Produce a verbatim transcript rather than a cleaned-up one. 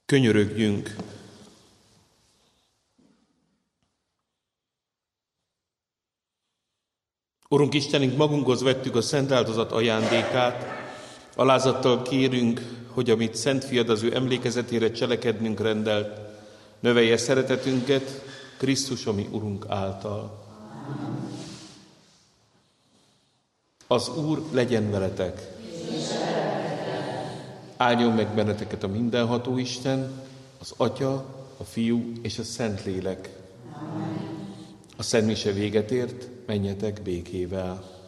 Könyörögjünk! Urunk Istenünk, magunkhoz vettük a szent áldozat ajándékát, alázattal kérünk, hogy amit Szent Fiad az ő emlékezetére cselekednünk rendelt, növelje szeretetünket Krisztus, ami Urunk által. Az Úr legyen veletek! Áldjon meg benneteket a mindenható Isten, az Atya, a Fiú és a Szentlélek. A Szent Mise véget ért, menjetek békével.